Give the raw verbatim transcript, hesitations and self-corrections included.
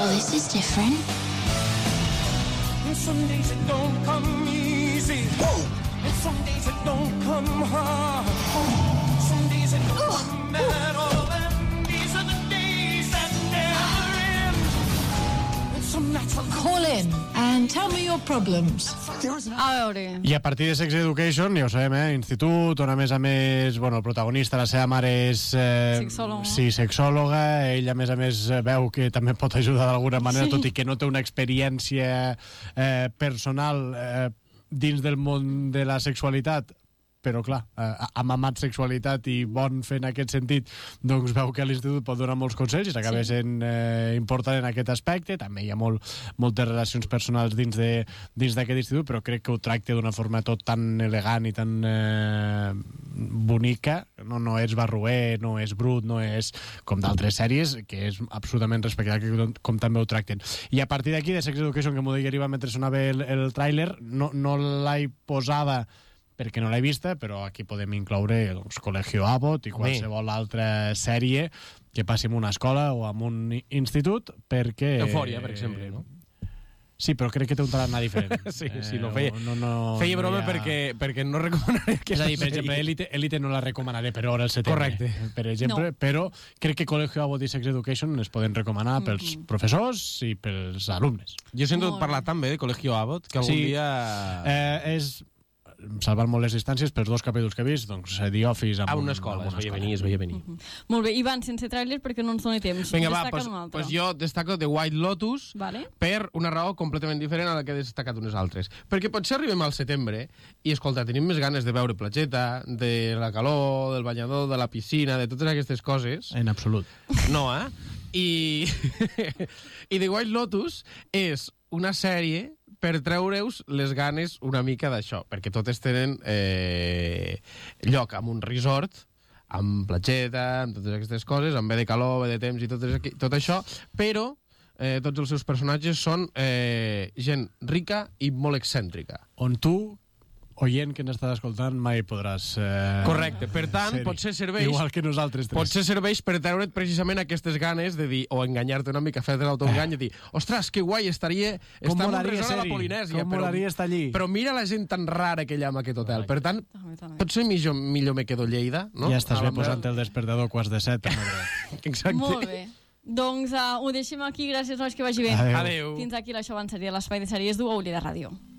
Well, this is different. Some days it don't come easy. And some days it don't come hard. Some days it don't come at all. And these are the days that never end. And some nights I'm Call in and tell me your problems. A veure... I a partir de Sex Education, ja ho sabem, eh? Institut, on a més a més, bueno, el protagonista, la seva mare és... Eh, Sexòloga. Sí, sexòloga. Ell, a més a més, veu que també pot ajudar d'alguna manera, Sí. tot i que no té una experiència eh, personal eh, dins del món de la sexualitat, però clar, eh, ha mamat sexualitat i bon fer en aquest sentit, doncs veu que l'institut pot donar molts consells i s'acaba Sí. sent eh, important en aquest aspecte. També hi ha molt, moltes relacions personals dins de dins d'aquest institut, però crec que ho tracta d'una forma tot tan elegant i tan eh, bonica. No, no és barroer, no és brut, no és com d'altres sèries, que és absolutament respectable com, com també ho tracten. I a partir d'aquí, de Sex Education, que m'ho deia arriba mentre sonava el, el tràiler, no, no l'he posada perquè no l'he vista, però aquí podem incloure doncs, Colegio Abbott i qualsevol altra sèrie que passi en una escola o en un institut, perquè... Eufòria, per exemple, no? Sí, però crec que té un tarannà diferent. Sí, sí, no feia, no, no, feia no broma ha... perquè, perquè no recomanaré És a dir, per exemple, Elite, Elite no la recomanaré per hora al setembre. Correcte. Per exemple, No. però crec que Colegio Abbott i Sex Education es poden recomanar pels Mm-hmm. professors i pels alumnes. Jo sento Molt parlar tan bé de Colegio Abbott que algun Sí. dia... Eh, és salvant molt les distàncies, pels dos capítols que he vist, doncs The Office... A amb una un- escola, amb es una veia escola. venir, es veia venir. Molt bé, Ivan, sense tràiler perquè no ens doni temps. Vinga, va, Destaca'n pues, un altre. pues jo destaco The White Lotus Vale. per una raó completament diferent a la que he destacat unes altres. Perquè potser arribem al setembre i, escolta, tenim més ganes de veure platgeta, de la calor, del banyador, de la piscina, de totes aquestes coses. En absolut. No, eh? I, I The White Lotus és una sèrie per treure-us les ganes una mica d'això, perquè totes tenen eh, lloc amb un resort, amb platgeta, amb totes aquestes coses, amb bé de calor, bé de temps i tot, tot això, però eh, tots els seus personatges són eh, gent rica i molt excèntrica. On tu, oient que n'estàs escoltant, mai podràs... Eh, Correcte, per tant, ser-hi. potser serveix... Igual que nosaltres tres. Potser serveix per treure't precisament aquestes ganes de dir, o enganyar-te una mica, fer-te l'autoengany i dir, ostres, que guai, estaria... Com Està en un molaria resort a la ser-hi? Polinèsia. Com però, molaria estar allí? Però mira la gent tan rara que hi ha en aquest hotel. Per tant, També, també. potser millor, millor me quedo a Lleida, no? Ja estàs A la bé posant el despertador quarts de set. Madre. Exacte. Molt bé. Doncs uh, ho deixem aquí, gràcies, nois, que vagi bé. Adéu. Adéu. Fins aquí l'Això Abans Seria, l'espai de sèries d'U A U Lleida Ràdio.